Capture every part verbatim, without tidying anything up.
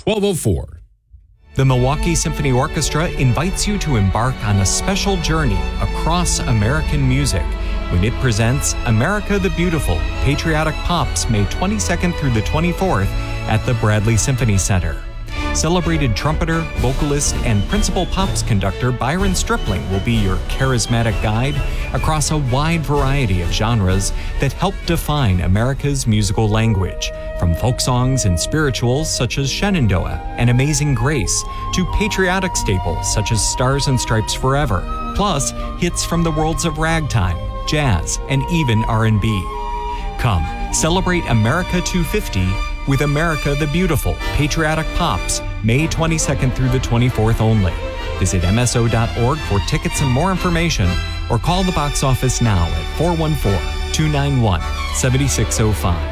twelve oh four. The Milwaukee Symphony Orchestra invites you to embark on a special journey across American music when it presents America the Beautiful, Patriotic Pops, May twenty-second through the twenty-fourth at the Bradley Symphony Center. Celebrated trumpeter, vocalist, and principal Pops conductor Byron Stripling will be your charismatic guide across a wide variety of genres that help define America's musical language, from folk songs and spirituals such as Shenandoah and Amazing Grace to patriotic staples such as Stars and Stripes Forever, plus hits from the worlds of ragtime, jazz, and even R and B. Come, celebrate America two fifty with America the Beautiful, Patriotic Pops, May twenty-second through the twenty-fourth only. Visit M S O dot org for tickets and more information, or call the box office now at four one four, two nine one, seven six zero five.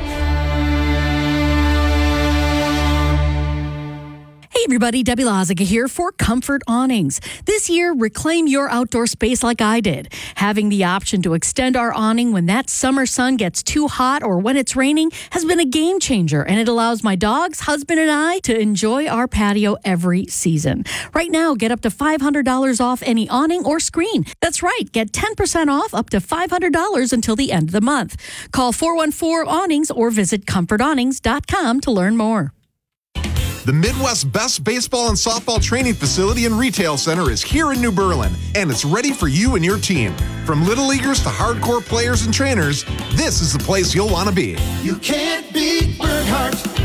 Hey everybody, Debbie Lozica here for Comfort Awnings. This year, reclaim your outdoor space like I did. Having the option to extend our awning when that summer sun gets too hot or when it's raining has been a game changer, and it allows my dogs, husband, and I to enjoy our patio every season. Right now, get up to five hundred dollars off any awning or screen. That's right, get ten percent off up to five hundred dollars until the end of the month. Call four one four awnings or visit comfort awnings dot com to learn more. The Midwest's best baseball and softball training facility and retail center is here in New Berlin, and it's ready for you and your team. From little leaguers to hardcore players and trainers, this is the place you'll want to be. You can't beat Burghardt.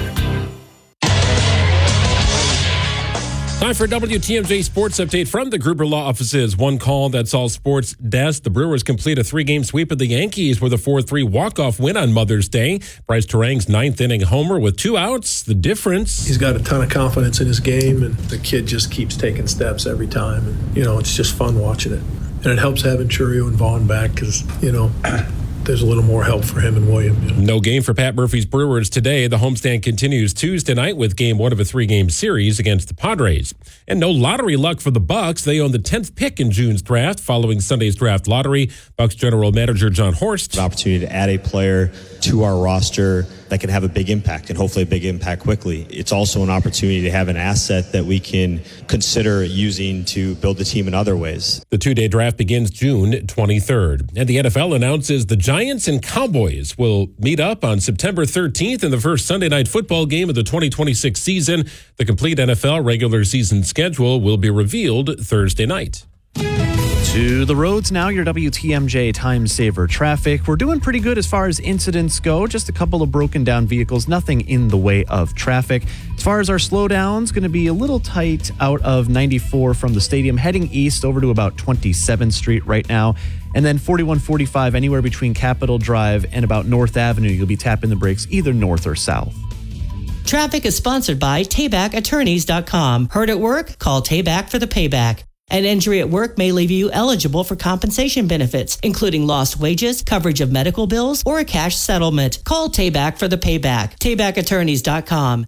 Time for a W T M J Sports Update from the Gruber Law Offices. One call, that's all sports desk. The Brewers complete a three-game sweep of the Yankees with a four three walk-off win on Mother's Day. Bryce Terang's ninth inning homer with two outs. The difference. He's got a ton of confidence in his game, and the kid just keeps taking steps every time. And, you know, it's just fun watching it. And it helps having Churio and Vaughn back because, you know, there's a little more help for him and William. You know. No game for Pat Murphy's Brewers today. The homestand continues Tuesday night with game one of a three-game series against the Padres. And no lottery luck for the Bucks. They own the tenth pick in June's draft following Sunday's draft lottery. Bucks general manager John Horst. An opportunity to add a player to our roster that can have a big impact, and hopefully a big impact quickly. It's also an opportunity to have an asset that we can consider using to build the team in other ways. The two-day draft begins June twenty-third. And the N F L announces the Giants and Cowboys will meet up on September thirteenth in the first Sunday night football game of the twenty twenty-six season. The complete N F L regular season schedule will be revealed Thursday night. To the roads now, your W T M J Time Saver traffic. We're doing pretty good as far as incidents go. Just a couple of broken down vehicles, nothing in the way of traffic. As far as our slowdowns, going to be a little tight out of ninety-four from the stadium, heading east over to about twenty-seventh Street right now. And then forty-one forty-five anywhere between Capitol Drive and about North Avenue. You'll be tapping the brakes either north or south. Traffic is sponsored by Tayback Attorneys dot com. Heard at work? Call Tayback for the payback. An injury at work may leave you eligible for compensation benefits, including lost wages, coverage of medical bills, or a cash settlement. Call Tayback for the payback. Tayback Attorneys dot com.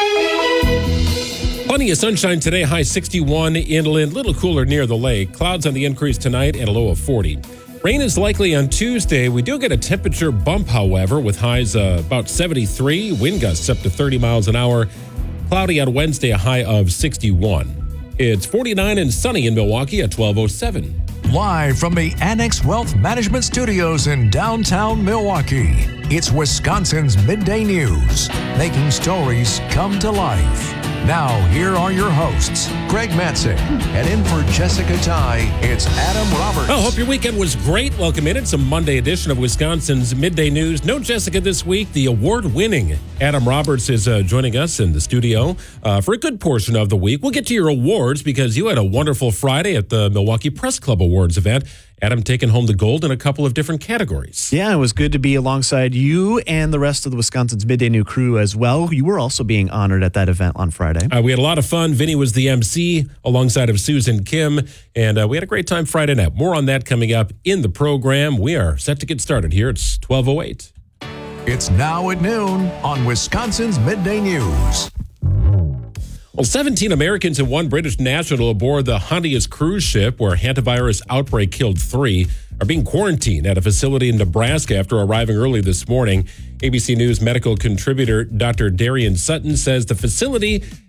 Plenty of sunshine today, high sixty-one inland, little cooler near the lake. Clouds on the increase tonight and a low of forty. Rain is likely on Tuesday. We do get a temperature bump, however, with highs uh, about seventy-three, wind gusts up to thirty miles an hour. Cloudy on Wednesday, a high of sixty-one. It's forty-nine and sunny in Milwaukee at twelve oh seven. Live from the Annex Wealth Management Studios in downtown Milwaukee, it's Wisconsin's Midday News, making stories come to life. Now, here are your hosts, Greg Matzek, and in for Jessica Ty, it's Adam Roberts. I hope your weekend was great. Welcome in. It's a Monday edition of Wisconsin's Midday News. No Jessica this week. The award-winning Adam Roberts is uh, joining us in the studio uh, for a good portion of the week. We'll get to your awards because you had a wonderful Friday at the Milwaukee Press Club Awards event. Adam taking home the gold in a couple of different categories. Yeah, it was good to be alongside you and the rest of the Wisconsin's Midday News crew as well. You were also being honored at that event on Friday. Uh, we had a lot of fun. Vinny was the M C alongside of Susan Kim, and uh, we had a great time Friday night. More on that coming up in the program. We are set to get started here. It's twelve oh eight. It's now at noon on Wisconsin's Midday News. Well, seventeen Americans and one British national aboard the Hondius cruise ship, where a hantavirus outbreak killed three, are being quarantined at a facility in Nebraska after arriving early this morning. A B C News medical contributor Doctor Darian Sutton says the facility